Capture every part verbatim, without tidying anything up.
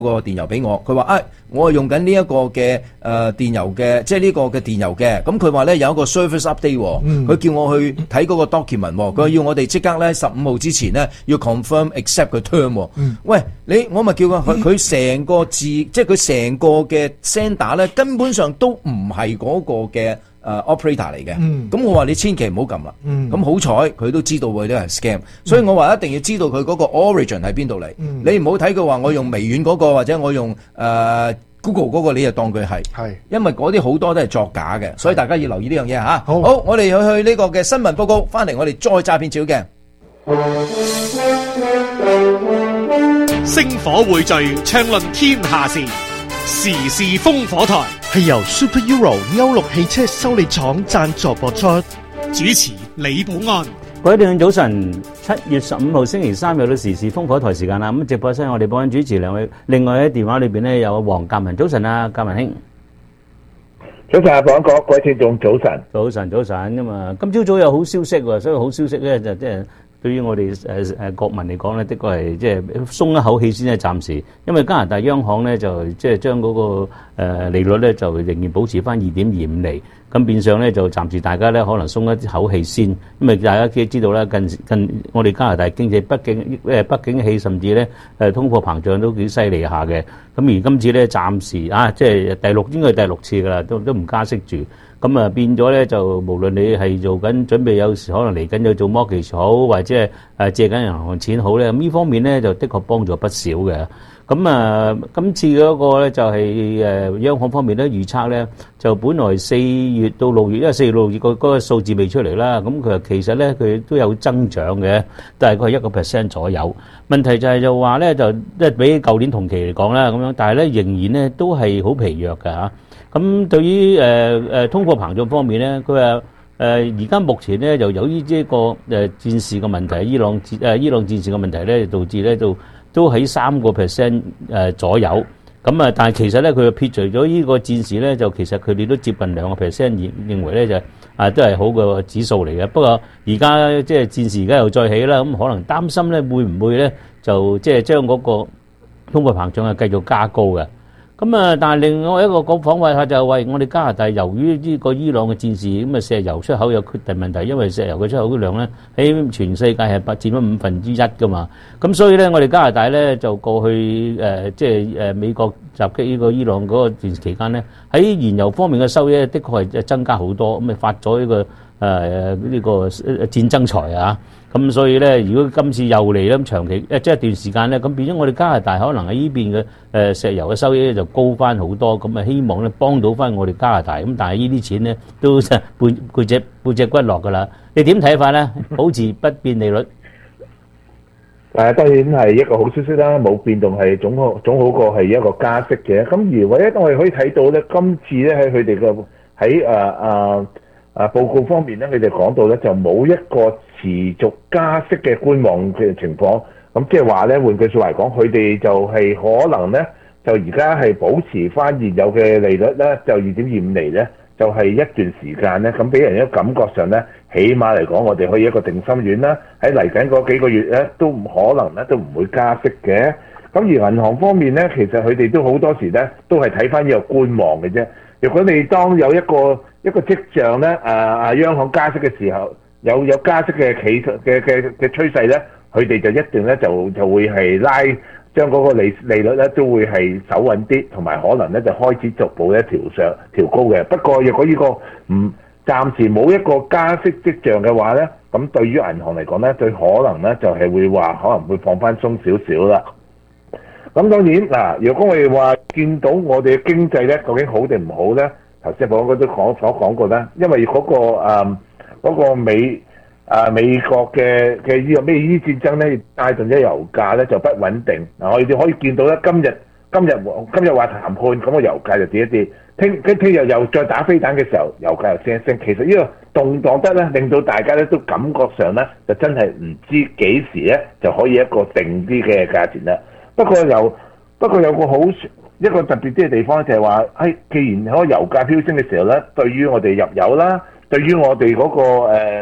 個電郵俾我，佢話啊，我係用緊呢一個嘅誒、呃、電郵嘅，即係呢個嘅電郵嘅。咁佢話咧有一個 service update，佢、嗯、叫我去睇嗰個 document，佢話要我哋即刻咧十五號之前咧要 confirm accept 個 term。嗯、喂，你我咪叫佢佢佢成個字，即係佢成個嘅 sender 咧，根本上都唔係嗰個嘅。誒、uh, operator 嚟嘅，咁、嗯、我話你千祈唔好撳啦。咁、嗯、好彩佢都知道佢都係 scam，、嗯、所以我話一定要知道佢嗰個 origin 喺邊度嚟。你唔好睇佢話我用微軟嗰、那個或者我用誒、呃、Google 嗰個，你就當佢係，因為嗰啲好多都係作假嘅，所以大家要留意呢樣嘢嚇。好，好，我哋去去呢個嘅新聞報告，翻嚟我哋再詐騙照嘅。 星火匯聚，暢論天下事，時事烽火台。 係由 Super Euro 歐陸汽車修理廠贊助播出， 主持李寶安。 各位聽眾早晨，七月十五號星期三又到時事烽火台時間啦。咁直播室我哋保安主持兩位，另外喺電話裏邊咧有黃鑑文。早晨啊，鑑文兄。 早晨啊，保安哥，各位聽眾早晨。 早晨早晨咁啊，今朝早有好消息喎，所以好消息咧就即係。對於我哋誒誒國民嚟講咧，的確係即係鬆一口氣先係暫時，因為加拿大央行咧就即係將嗰個誒利率咧就仍然保持翻二點二五厘，咁變相咧就暫時大家咧可能鬆一口氣先，因為大家都知道啦，近近我哋加拿大經濟不景誒不景氣，甚至咧誒通貨膨脹都幾犀利下嘅，咁而今次咧暫時啊即係第六應該係第六次㗎啦，都都唔加息住。咁啊變咗咧，就無論你係做緊準備，有時可能嚟緊要做 mortgage 好，或者係誒借緊銀行錢好咧，咁呢方面咧就的確幫助不少嘅。咁啊，今次嗰個咧就係誒央行方面咧預測咧，就本來四月到六月，因為四月六月個嗰個數字未出嚟啦，咁佢話其實咧佢都有增長嘅，大概係一個 percent 左右。問題就係就話咧就即係比舊年同期嚟講啦，咁樣，但係咧仍然咧都係好疲弱嘅嚇。咁對於誒誒通貨膨脹方面咧，佢話誒而家目前咧就由於呢個誒戰事嘅問題，伊朗戰誒伊朗戰事嘅問題咧，導致咧都都喺三個 percent 誒左右。咁啊，但係其實咧佢撇除咗呢個戰事咧，就其實佢哋都接近兩個 percent 認認為咧就啊都係好嘅指數嚟嘅。不過而家即係戰事而家又再起啦，咁可能擔心咧會唔會咧就即係將嗰個通貨膨脹係繼續加高嘅。咁啊！但係另外一個講講法下就係喂，我哋加拿大由於呢個伊朗嘅戰事，咁啊石油出口有決定問題，因為石油嘅出口量咧喺全世界係佔咗五分之一噶嘛。咁所以咧，我哋加拿大咧就過去誒即係誒美國襲擊呢個伊朗嗰個段期間咧，喺燃油方面嘅收益的確係增加好多，咁咪發咗呢個誒呢個戰爭財啊！咁所以咧，如果今次又嚟咧，咁長期誒即係一段時間咧，咁變咗我哋加拿大可能喺呢邊嘅誒石油嘅收益咧就高翻好多，咁啊希望咧幫到翻我哋加拿大，咁但係呢啲錢咧都背背脊背脊骨落噶啦，你點睇法咧？保持不變利率？ 誒當然係一個好消息啦，冇變動係總好總好過係一個加息嘅。咁而唯一我哋可以睇到咧，今次咧喺佢哋嘅喺誒誒誒報告方面咧，佢哋講到咧就冇一個持續加息嘅觀望嘅情況，咁即係話咧，換句説話嚟講，佢哋就係可能咧，就而家係保持翻現有嘅利率咧，就二點二五厘咧，就係、是、一段時間咧，咁俾人一個感覺上咧，起碼嚟講，我哋可以一個定心丸啦。喺嚟緊嗰幾個月咧，都唔可能咧，都唔會加息嘅。咁而銀行方面咧，其實佢哋都好多時咧，都係睇翻呢個觀望嘅啫。如果你當有一個一個跡象咧，啊啊央行加息嘅時候，有有加息嘅企嘅嘅嘅趨勢咧，佢哋就一定咧就就會係拉將嗰個利利率咧都會係守穩啲，同埋可能咧就開始逐步咧調上調高嘅。不過若果呢個唔暫時冇一個加息跡象嘅話咧，咁對於銀行嚟講咧，最可能咧就係會話可能會放翻鬆少少啦。咁當然嗱，如果我哋話見到我哋嘅經濟咧究竟好定唔好咧，頭先我都講所講過啦，因為嗰個誒。嗰個美啊美國嘅嘅呢個咩呢戰爭咧，帶動咗油價咧就不穩定。嗱，我哋可以見到咧，今日今日今日話談判，咁個油價就跌一跌。聽跟聽日又再打飛彈嘅時候，油價又升一升。其實呢個動盪得咧，令到大家咧都感覺上咧，就真係唔知幾時咧就可以一個定啲嘅價錢啦。不過有不過有個好一個特別啲嘅地方就係話，誒，既然嗰個油價飆升嘅時候咧，對於我哋入油啦。對於我哋嗰、那個誒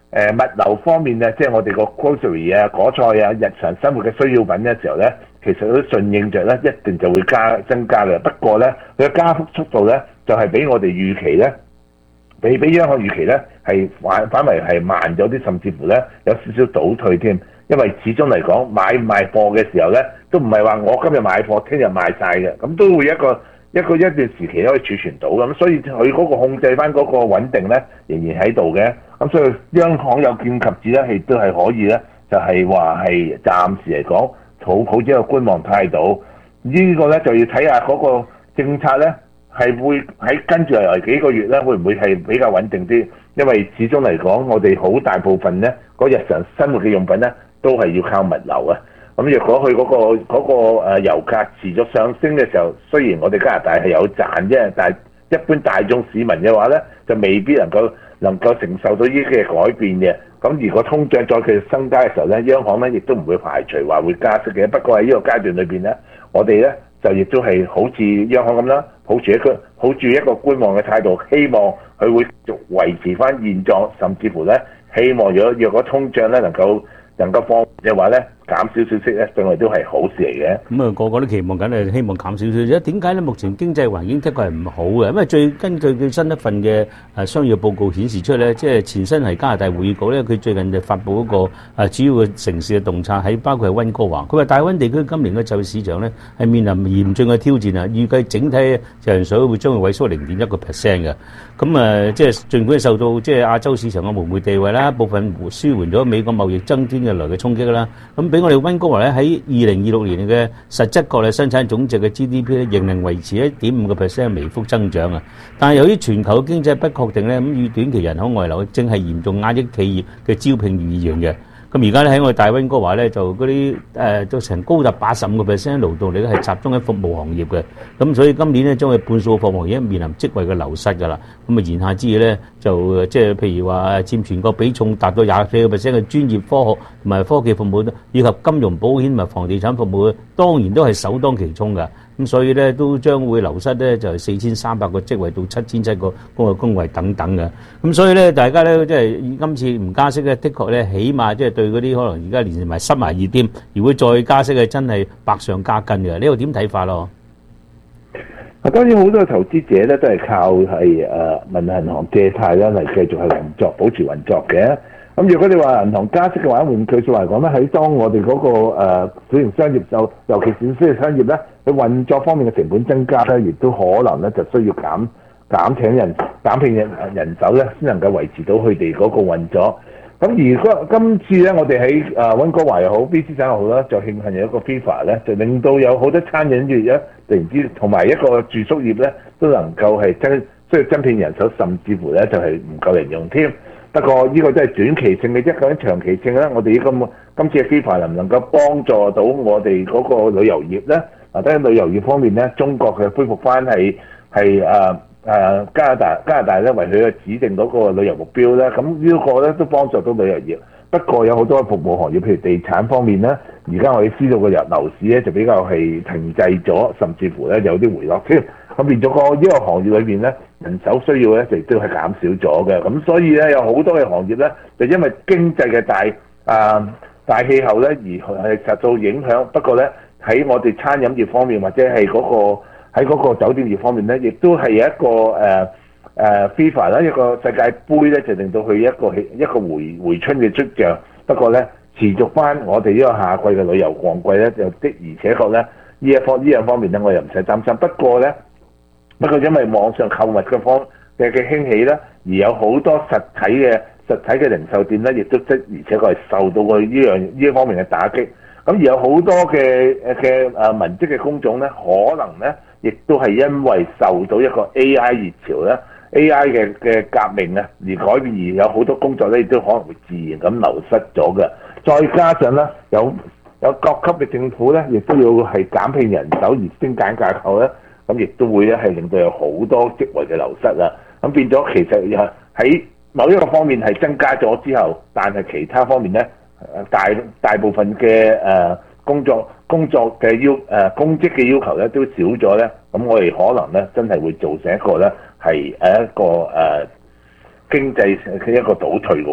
誒物流方面咧，即係我哋個 grocery 啊、果菜啊、日常生活嘅需要品嘅時候咧，其實都順應着咧，一定就會加增加嘅。不過咧，佢嘅加幅速度咧，就係、是、比我哋預期咧，比比央行預期咧係反反為係慢咗啲，甚至乎咧有少少倒退添。因為始終嚟講買唔賣貨嘅時候咧，都唔係話我今日買貨，聽日賣晒嘅，咁都會一個一個一段時期可以儲存到咁，所以佢嗰個控制翻嗰個穩定咧，仍然喺度嘅。咁所以央行有見及此咧，亦都係可以咧，就係話係暫時嚟講，抱抱住一個觀望態度。這個、呢個咧就要睇下嗰個政策咧，係會喺跟住嚟幾個月咧，會唔會係比較穩定啲？因為始終嚟講，我哋好大部分咧，嗰日常生活嘅用品咧，都係要靠物流啊。咁若果佢嗰、嗰個嗰、嗰個誒油價持續上升嘅時候，雖然我哋加拿大係有賺啫，但係一般大眾市民嘅話咧，就未必能夠能夠承受到呢啲嘅改變嘅。咁如果通脹再繼續增加嘅時候咧，央行咧亦都唔會排除話會加息嘅。不過喺呢個階段裏邊咧，我哋咧就亦都係好似央行咁啦，抱住一個抱住一個觀望嘅態度，希望佢會繼續維持翻現狀，甚至乎咧希望若若果通脹咧能夠能夠放嘅話咧，減少少息咧，對我哋都係好事嚟嘅。 咁啊，個個都期望緊係希望減少少啫。點解咧？目前經濟環境的確係唔好嘅，因為最根據最新一份嘅誒商業報告顯示出咧，即係前身係加拿大會議局咧，佢最近就發布一個誒主要嘅城市嘅動策，喺包括係溫哥華。佢話大溫地區今年嘅就業市場咧係面臨嚴峻嘅挑戰啊，預計整體就業水會將會萎縮零點一個 percent 嘅。咁誒，即係儘管受到即係亞洲市場嘅門戶地位啦，部分舒緩咗美國貿易爭端嘅來嘅衝擊啦。咁俾我哋溫哥華咧喺二零二六年嘅實質國內生產總值嘅 G D P 咧，仍能維持一點五個 percent 微幅增長啊！但係由於全球嘅經濟不確定咧，咁與短期人口外流正係嚴重壓抑企業嘅招聘意願嘅。咁而家咧喺我哋大溫哥華咧，就嗰啲誒都成高達八十五個 percent 勞動力咧係集中喺服務行業嘅。咁所以今年咧將會半數服務業面臨職位嘅流失㗎啦。咁啊言下之意咧，就即係譬如話佔全國比重達到廿四個 percent 嘅專業科學同埋科技服務，以及金融保險同埋房地產服務，當然都係首當其衝㗎。咁所以咧都將會流失咧就係四千三百個職位到七千七個工作崗位等等嘅。咁所以咧大家咧即係今次唔加息咧，的確咧起碼即係對嗰啲可能而家連埋濕埋熱添，如果再加息嘅真係百上加斤嘅。呢個點睇法咯？ 啊，當然好多投資者咧都係靠係誒問銀行借貸啦嚟繼續係運作，保持運作嘅。咁如果你話銀行加息嘅話，換句説話嚟講咧，喺當我哋嗰、那個誒小型商業就尤其是小型商業咧，佢運作方面嘅成本增加咧，亦都可能咧就需要減減請人、減聘人人手咧，先能夠維持到佢哋嗰個運作。咁而嗰今次咧，我哋喺誒溫哥華又好 B C 省又好啦，就慶幸有一個 FIFA 咧，就令到有好多餐飲業咧，突然之同埋一個住宿業咧，都能夠係增需要增聘人手，甚至乎咧就係唔夠人用添。不過呢個都係短期性嘅啫，究竟長期性咧，我哋今今次嘅 FIFA 能唔能夠幫助到我哋嗰個旅遊業咧？嗱，喺旅遊業方面咧，中國嘅恢復翻係係誒。誒、呃、加拿大加拿大咧為佢嘅指定嗰個旅遊目標咧，咁呢個咧都幫助到旅遊業。不過有好多服務行業，譬如地產方面咧，而家我哋知道個樓市咧就比較係停滯咗，甚至乎咧有啲回落添。咁變咗個呢個行業裏邊咧，人手需要咧亦都係減少咗嘅。咁所以咧有好多嘅行業咧，就因為經濟嘅大啊、呃、大氣候咧而係受到影響。不過咧喺我哋餐飲業方面或者係嗰、嗰個喺嗰個酒店業方面咧，亦都係有一個誒誒、呃呃、FIFA 啦，一個世界盃咧，就令到佢一個一個回回春嘅跡象。不過咧，持續翻我哋呢個夏季嘅旅遊旺季咧，就的而且確咧，呢一方呢樣方面咧，我又唔使擔心。不過咧，不過因為網上購物嘅方嘅嘅興起咧，而有好多實體嘅實體嘅零售店咧，亦都的而且確係受到佢呢樣呢一方面嘅打擊。咁而有好多嘅嘅誒文職嘅工種咧，可能咧。亦都係因為受到一個 A I 熱潮咧 ，A I 嘅嘅革命啊，而改變而有好多工作咧，亦都可能會自然咁流失咗嘅。再加上咧，有有各級嘅政府咧，亦都要係減聘人手而精簡架構咧，咁亦都會咧係令到有好多職位嘅流失啦。咁變咗其實喺某一個方面係增加咗之後，但係其他方面咧，大大部分嘅誒、呃、工作。工作嘅要誒、呃、公職嘅要求咧都少咗咧，咁我哋可能咧真係會造成一個咧係誒一個誒、呃、經濟嘅一個倒退嘅喎、哦。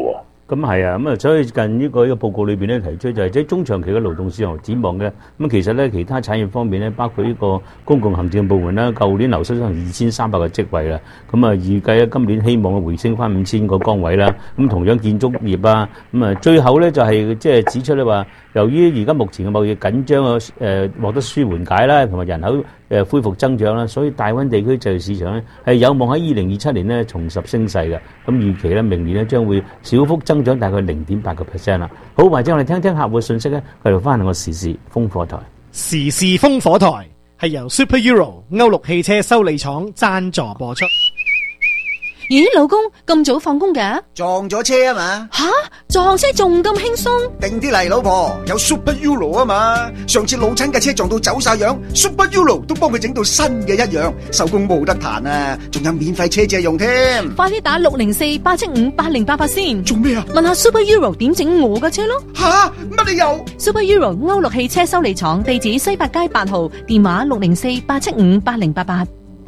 咁係啊，咁啊，所以近呢個呢個報告裏邊咧提出就係即係中長期嘅勞動市場展望嘅。咁其實咧，其他產業方面咧，包括呢個公共行政部門啦，舊年流失咗二千三百個職位啦。咁啊，預計咧今年希望回升翻五千個崗位啦。咁同樣建築業啊，咁啊，最後咧就係即係指出咧話，由於而家目前嘅貿易緊張啊，誒獲得舒緩解啦，同埋人口誒恢復增長啦，所以大灣地區就業市場咧係有望喺二零二七年咧重拾升勢嘅。咁預期咧明年咧將會小幅增長大概零點八個 percent 啦。好，或者我哋聽聽客戶信息咧，繼續翻嚟我時事烽火台。 時事烽火台係由 Super Euro 歐陸汽車修理廠贊助播出。 咦，老公咁早放工嘅？ 撞咗車啊嘛！ 吓，撞車仲咁輕鬆？ 定啲嚟，老婆，有 Super Euro 啊嘛！上次老親嘅車撞到走晒樣 ，Super Euro 都幫佢整到新嘅一樣，手工冇得彈啊！仲有免費車借用添。 快啲打六零四八七五八零八八先。 做咩啊？ 問下 Super Euro 點整我嘅車咯。 吓，乜你又 ？Super Euro 歐陸汽車修理廠，地址西八街八號，電話六零四八七五八零八八。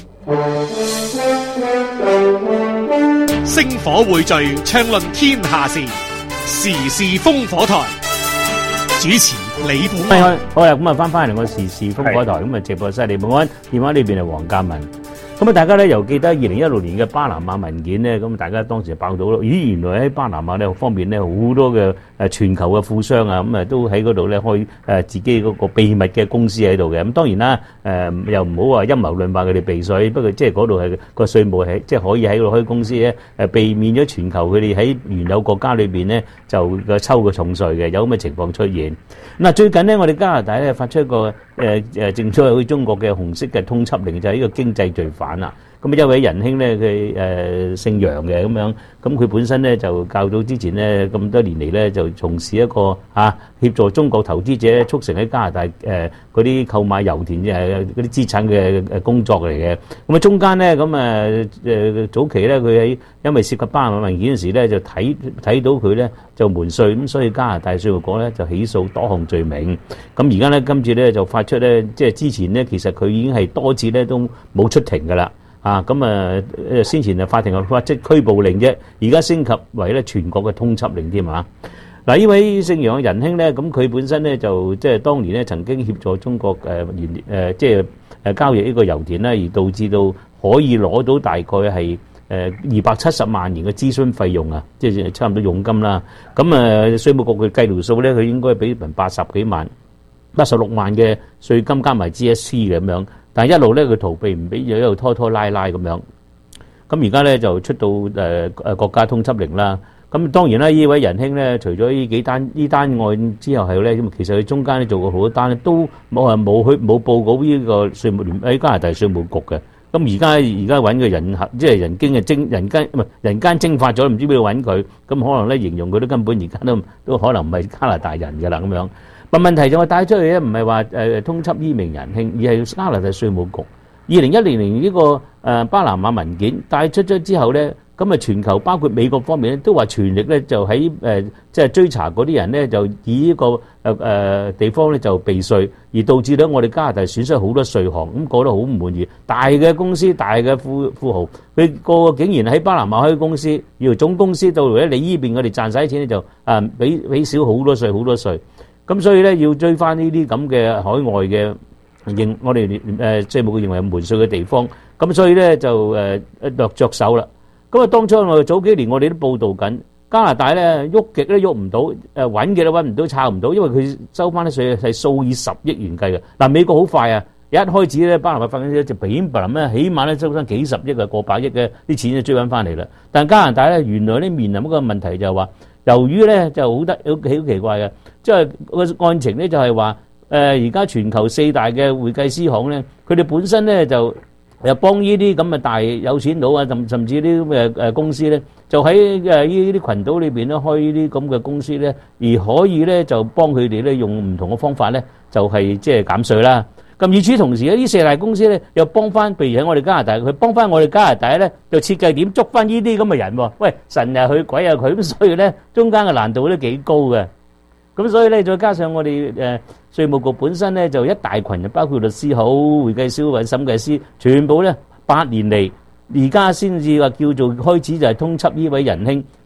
星火匯聚，暢論天下事，時事烽火台。主持李寶安。 好啦，咁啊翻翻嚟我時事烽火台，咁啊直播室李寶安，電話呢邊係黃嘉文。咁啊，大家咧又記得二零一六年嘅巴拿馬文件咧，咁大家當時就爆到咯。咦，原來喺巴拿馬呢方面咧好多嘅誒全球嘅富商啊，咁啊都喺嗰度咧開誒自己嗰個秘密嘅公司喺度嘅。咁當然啦，誒又唔好話陰謀論話佢哋避稅，不過即係嗰度係個稅務係即係可以喺嗰度開公司咧，誒避免咗全球佢哋喺原有國家裏邊咧就個抽個重稅嘅，有咁嘅情況出現。嗱，最近咧我哋加拿大咧發出一個誒誒正出去中國嘅紅色嘅通緝令，就係呢個經濟罪犯。啦，咁一位仁兄咧，佢誒姓楊嘅咁樣，咁佢本身咧就較早之前咧咁多年嚟咧就從事一個嚇協助中國投資者促成喺加拿大誒嗰啲購買油田誒嗰啲資產嘅誒工作嚟嘅。咁啊中間咧咁誒誒早期咧佢喺因為涉及巴拿馬文件嗰時咧就睇睇到佢咧就瞞稅，咁所以加拿大稅務局咧就起訴多項罪名。咁而家咧今次咧就發出咧即係之前咧其實佢已經係多次咧都冇出庭㗎啦。啊，咁啊，誒先前啊法庭啊發即拘捕令啫，而家升級為咧全國嘅通緝令添啊！嗱，呢位姓楊嘅仁兄咧，咁佢本身咧就即係當年咧曾經協助中國誒原誒即係誒交易呢個油田啦，而導致到可以攞到大概係誒二百七十萬年嘅諮詢費用啊，即係差唔多佣金啦。咁誒稅務局佢計條數咧，佢應該俾人八十幾萬、八十六萬嘅稅金加埋 G S T 嘅咁樣。但係一路咧，佢逃避唔俾，又一路拖拖拉拉咁樣。咁而家咧就出到誒誒國家通緝令啦。咁當然啦，呢位仁兄咧，除咗呢幾單呢單案之後係咧，咁其實佢中間咧做過好多單咧，都冇係冇去冇報告呢個稅務聯喺加拿大稅務局嘅。咁而家而家揾個人即係人經嘅蒸人間唔係人間蒸發咗，唔知邊度揾佢。咁可能咧形容佢都根本而家都都可能唔係加拿大人㗎啦咁樣。問問題就我帶出去咧，唔係話誒通緝呢名仁兄，而係加拿大稅務局。二零一零年呢個誒巴拿馬文件帶出咗之後咧，咁啊全球包括美國方面咧，都話全力咧就喺誒即係追查嗰啲人咧，就以呢個誒誒地方咧就避稅，而導致到我哋加拿大損失好多稅項，咁覺得好唔滿意。大嘅公司、大嘅富富豪，佢個個竟然喺巴拿馬開公司，要總公司到嚟咧，你呢邊我哋賺晒啲錢咧就誒俾俾少好多稅，好多稅。咁所以咧要追翻呢啲咁嘅海外嘅認我哋誒稅務局認為係瞞稅嘅地方，咁所以咧就誒落着手啦。咁啊當初我哋早幾年我哋都報道緊加拿大咧喐極都喐唔到，誒揾嘅都揾唔到，抄唔到，因為佢收翻啲稅係數以十億元計嘅。嗱美國好快啊，一開始咧巴拿馬發緊啲就平白咧，起碼咧收翻幾十億啊，過百億嘅啲錢就追翻翻嚟啦。但加拿大咧原來咧面臨一個問題就係話，由於咧就好得好好奇怪嘅。即係個案情咧，就係話誒而家全球四大嘅會計師行咧，佢哋本身咧就又幫呢啲咁嘅大有錢佬啊，甚甚至啲咁嘅誒公司咧，就喺誒呢啲群島裏邊咧開呢啲咁嘅公司咧，而可以咧就幫佢哋咧用唔同嘅方法咧，就係即係減稅啦。咁與此同時咧，呢四大公司咧又幫翻，譬如喺我哋加拿大，佢幫翻我哋加拿大咧，就設計點捉翻呢啲咁嘅人喎。喂，神又佢，鬼又佢，咁所以咧中間嘅難度都幾高嘅。咁所以咧，再加上我哋誒稅務局本身咧，就一大群，就包括律師好、會計師或者審計師，全部咧八年嚟，而家先至話叫做開始就係通緝呢位仁兄。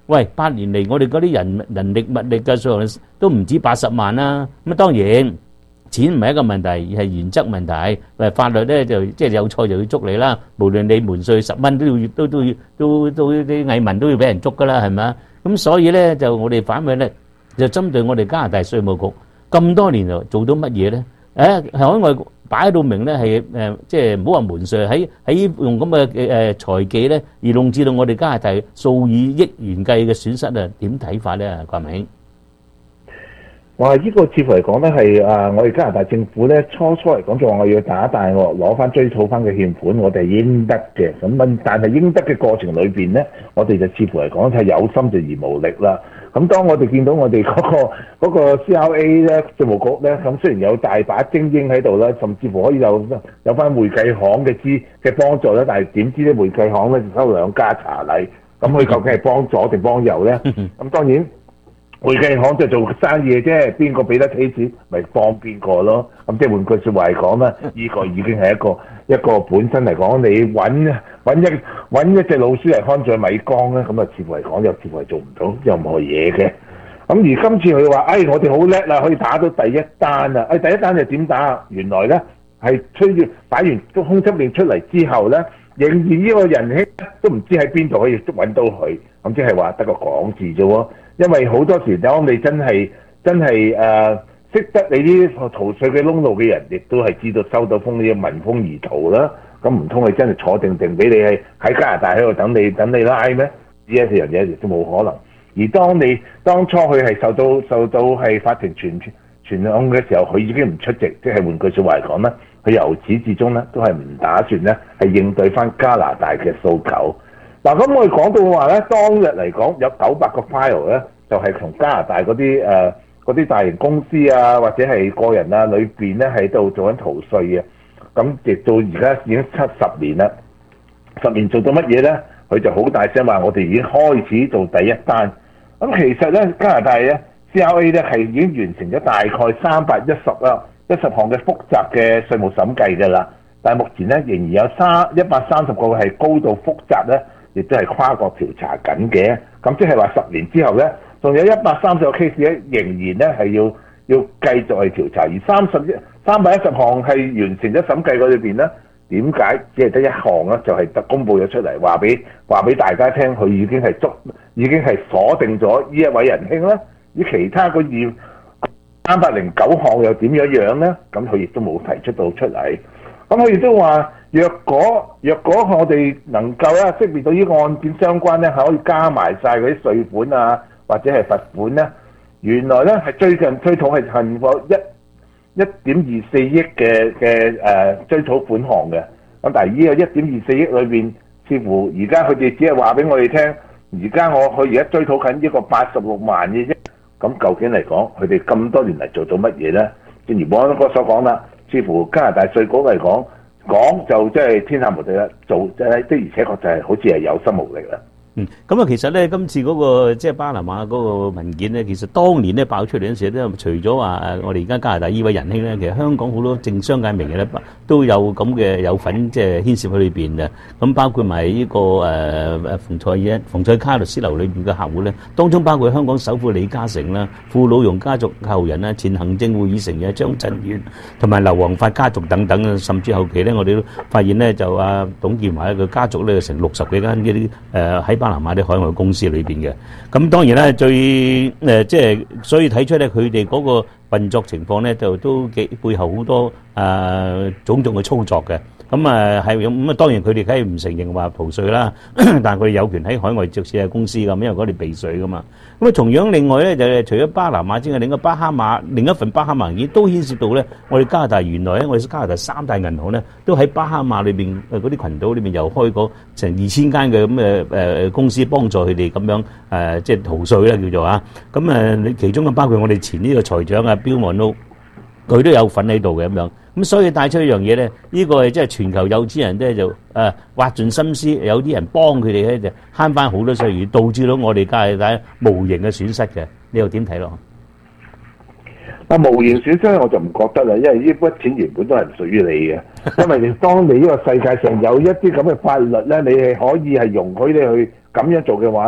喂，八年嚟我哋嗰啲人人力物力嘅數量都唔止八十萬啦。咁啊當然錢唔係一個問題，而係原則問題。誒法律咧就即係有錯就要捉你啦。無論你瞞稅十蚊都要都都要都都啲蟻民都要俾人捉㗎啦，係咪啊？咁所以咧就我哋反問咧，就針對我哋加拿大稅務局咁多年嚟做到乜嘢咧？誒海外擺到明咧係誒，即係唔好話瞞稅，喺喺用咁嘅誒財技咧，而弄至到我哋加拿大數以億元計嘅損失啊！點睇法咧？郭明， 哇！呢個似乎嚟講咧係啊，我哋加拿大政府咧初初嚟講就話我要打大鱷，攞翻追討翻嘅欠款，我哋係應得嘅。咁但係應得嘅過程裏邊咧，我哋就似乎嚟講係有心就而無力啦。咁當我哋見到我哋嗰、嗰個嗰個 C R A 咧稅務局咧，咁雖然有大把精英喺度啦，甚至乎可以有有翻會計行嘅資嘅幫助咧，但係點知咧會計行咧就收兩家茶禮，咁佢究竟係幫左定幫右咧？咁當然會計行就做生意嘅啫，邊個俾得起錢咪幫邊個咯？咁即係換句説話嚟講咧，呢、這個已經係一個一個本身嚟講，你揾揾一揾一隻老鼠嚟看住米缸咧，咁啊似乎嚟講又似乎係做唔到任何嘢嘅。咁而今次佢話：，哎，我哋好叻啦，可以打到第一單啊！哎，第一單就點打啊？原來咧係吹住擺完個空執令出嚟之後咧，仍然呢個人兄都唔知喺邊度可以揾到佢，咁即係話得個講字啫喎。因為好多時當你真係真係誒識得你啲逃稅嘅窿路嘅人，亦都係知道收到風呢個聞風而逃啦。咁唔通你真係坐定定俾你喺喺加拿大喺度等你等你拉咩？呢一樣嘢亦都冇可能。而當你當初佢係受到受到係法庭傳傳案嘅時候，佢已經唔出席，即係換句説話嚟講咧，佢由始至終咧都係唔打算咧係應對翻加拿大嘅訴求。嗱，咁我哋講到話咧，當日嚟講有九百個 file 咧，就係同加拿大嗰啲誒嗰啲大型公司啊，或者係個人啊裏邊咧喺度做緊逃稅嘅。咁直到而家已經七十年啦，十年做到乜嘢咧？佢就好大聲話：我哋已經開始做第一單。咁其實咧，加拿大咧 C R A 咧係已經完成咗大概三百一十啦一十項嘅複雜嘅稅務審計㗎啦。但係目前咧仍然有三一百三十個係高度複雜咧，亦都係跨國調查緊嘅。咁即係話十年之後咧，仲有一百三十個 case 咧，仍然咧係要要繼續去調查。而三十一三百一十項係完成咗審計嗰裏邊咧，點解只係得一項咧？就係、是、得公佈咗出嚟，話俾話俾大家聽，佢已經係捉，已經係鎖定咗呢一位仁兄啦。而其他個二三百零九項又點樣樣咧？咁佢亦都冇提出到出嚟。咁佢亦都話，若果若果我哋能夠咧識別到呢個案件相關咧，係可以加埋晒嗰啲稅款啊，或者係罰款咧。原來咧係最近追討係近過一一點二四億嘅嘅誒追討款項嘅。咁但係呢個一點二四億裏邊，似乎而家佢哋只係話俾我哋聽，而家我佢而家追討緊呢個八十六萬嘅啫。咁究竟嚟講，佢哋咁多年嚟做到乜嘢咧？正如保安哥所講啦。似乎加拿大稅局嚟講，講就即係天下無敵啦，做即係的而且確就係好似係有心無力啦。 嗯，咁啊，其實咧，今次嗰個即係巴拿馬嗰個文件咧，其實當年咧爆出嚟嗰陣時咧，除咗話誒，我哋而家加拿大呢位仁兄咧，其實香港好多政商界名嘅咧都有咁嘅有份即係牽涉喺裏邊嘅。咁包括埋呢個誒誒馮賽耶馮賽卡律師樓裏邊嘅客戶咧，當中包括香港首富李嘉誠啦、傅老榕家族後人啦、前行政會議成員張震遠同埋劉皇發家族等等啊，甚至後期咧，我哋都發現咧就阿董建華嘅家族咧成六十幾間呢啲誒喺巴拿馬啲海外公司裏邊嘅，咁當然咧最誒、呃、即係所以睇出咧佢哋嗰個運作情況咧就都幾背後好多誒、呃、種種嘅操作嘅。咁啊係咁啊，當然佢哋梗係唔承認話逃稅啦，但係佢哋有權喺海外直設嘅公司咁，因為嗰啲避稅噶嘛。咁啊，同樣另外咧就係除咗巴拿馬之外，另一個巴哈馬另一份巴哈馬文件都牽涉到咧，我哋加拿大原來咧，我哋加拿大三大銀行咧都喺巴哈馬裏邊誒嗰啲群島裏邊又開過成二千間嘅咁嘅誒公司幫助佢哋咁樣誒、呃、即係逃稅啦叫做啊。咁誒你其中啊包括我哋前呢個財長啊 Bill Morneau，佢都有份喺度嘅咁樣。咁所以帶出一樣嘢咧，呢、這個係即係全球有錢人咧就誒挖盡心思，有啲人幫佢哋咧就慳翻好多稅，而導致到我哋加拿大無形嘅損失嘅。你又點睇咯？ 啊，無形損失我就唔覺得啦，因為呢筆錢原本都係唔屬於你嘅。因為你當你呢個世界上有一啲咁嘅法律咧，你係可以係容許你去咁樣做嘅話咧，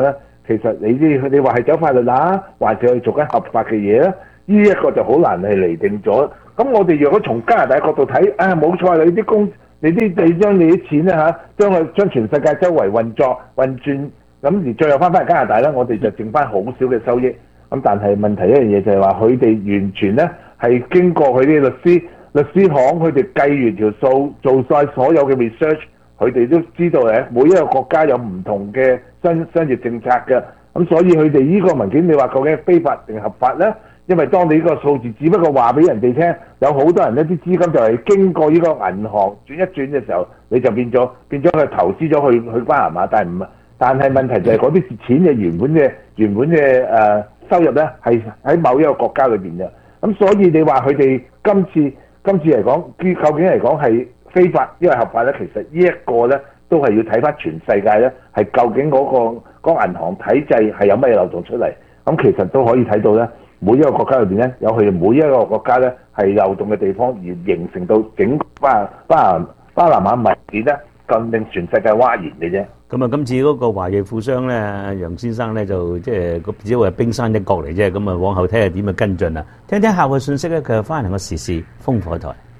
其實你啲你話係走法律啦，還是去做緊合法嘅嘢咧？呢、這、一個就好難係釐定咗。咁我哋若果從加拿大角度睇，啊冇錯，你啲公你啲你將你啲錢咧嚇，將佢將全世界周圍運作運轉，咁而最後翻返嚟加拿大咧，我哋就剩翻好少嘅收益。咁但係問題一樣嘢就係話，佢哋完全咧係經過佢啲律師律師行，佢哋計完條數，做晒所有嘅 research，佢哋都知道誒，每一個國家有唔同嘅商商業政策嘅。咁所以佢哋呢個文件，你話究竟係非法定合法咧？因為當你呢個數字只不過話俾人哋聽，有好多人呢啲資金就係經過呢個銀行轉一轉嘅時候，你就變咗變咗佢投資咗去去巴拿馬，但係唔但係問題就係嗰啲錢嘅原本嘅原本嘅誒、呃、收入咧係喺某一個國家裏邊嘅。咁所以你話佢哋今次今次嚟講，究竟嚟講係非法因為合法咧？其實呢一個咧都係要睇翻全世界咧，係究竟嗰、嗰個嗰個銀行體制係有咩漏洞出嚟？咁其實都可以睇到咧。每一個國家裏邊咧，有佢哋每一個國家咧係漏洞嘅地方，而形成到整巴巴巴拿馬文件咧，更令全世界譁然嘅啫。 咁啊，今次嗰個華裔富商咧，楊先生咧就即係只係冰山一角嚟啫。咁啊，往後睇下點樣跟進啊。聽聽下個信息咧，佢又翻嚟個時事風火台。